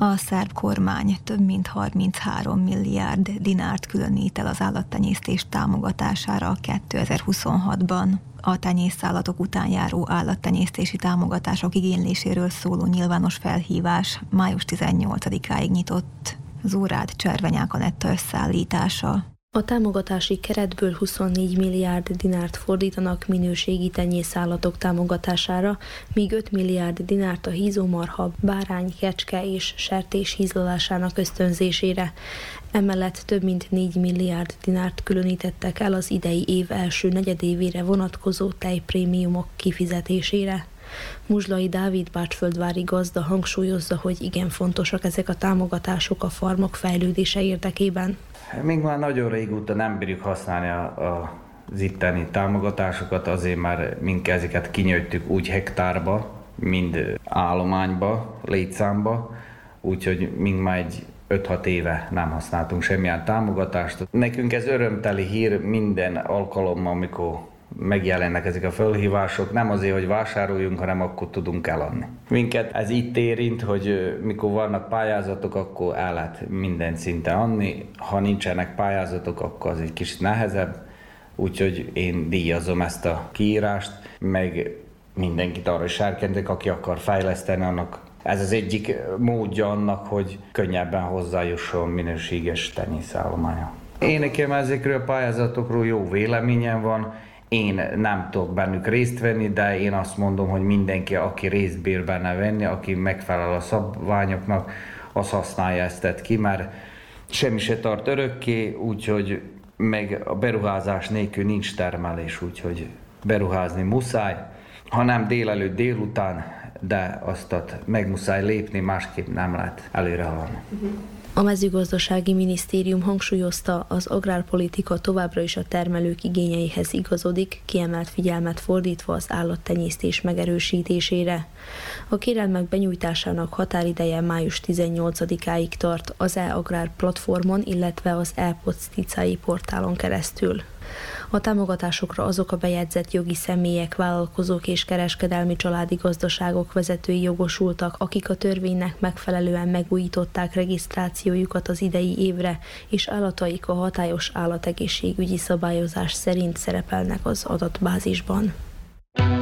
A szerb kormány több mint 33 milliárd dinárt különít el az állattenyésztés támogatására 2026-ban. A tenyészállatok után járó állattenyésztési támogatások igényléséről szóló nyilvános felhívás május 18-áig nyitott. Zórád Cservenyák Anetta összeállítása. A támogatási keretből 24 milliárd dinárt fordítanak minőségi tenyészállatok támogatására, míg 5 milliárd dinárt a hízómarha, bárány, kecske és sertés hízlalásának ösztönzésére. Emellett több mint 4 milliárd dinárt különítettek el az idei év első negyedévére vonatkozó tejprémiumok kifizetésére. Muzslai Dávid bácsföldvári gazda hangsúlyozza, hogy igen fontosak ezek a támogatások a farmok fejlődése érdekében. Még már nagyon régóta nem bírjuk használni az itteni támogatásokat, azért már ezeket kinyöjtük úgy hektárba, mind állományba, létszámba, úgyhogy már egy 5-6 éve nem használtunk semmilyen támogatást. Nekünk ez örömteli hír minden alkalommal, amikor megjelennek ezek a felhívások, nem azért, hogy vásároljunk, hanem akkor tudunk eladni. Minket ez itt érint, hogy mikor vannak pályázatok, akkor el lehet minden szinten adni, ha nincsenek pályázatok, akkor az egy kicsit nehezebb, úgyhogy én díjazom ezt a kiírást, meg mindenkit arra is sárkentek, aki akar fejleszteni, annak ez az egyik módja annak, hogy könnyebben hozzájusson minőséges tenyészállománya. Én nekem ezekről a pályázatokról jó véleményem van. Én nem tudok bennük részt venni, de én azt mondom, hogy mindenki, aki részt bír benne venni, aki megfelel a szabványoknak, az használja ezt ki, mert semmi se tart örökké, úgyhogy meg a beruházás nélkül nincs termelés, úgyhogy beruházni muszáj, ha nem délelőtt, délután, de azt meg muszáj lépni, másképp nem lehet előre haladni. A mezőgazdasági minisztérium hangsúlyozta, az agrárpolitika továbbra is a termelők igényeihez igazodik, kiemelt figyelmet fordítva az állattenyésztés megerősítésére. A kérelmek benyújtásának határideje május 18-áig tart az e-agrár platformon, illetve az e-podsticai portálon keresztül. A támogatásokra azok a bejegyzett jogi személyek, vállalkozók és kereskedelmi családi gazdaságok vezetői jogosultak, akik a törvénynek megfelelően megújították regisztrációjukat az idei évre, és állataik a hatályos állategészségügyi szabályozás szerint szerepelnek az adatbázisban.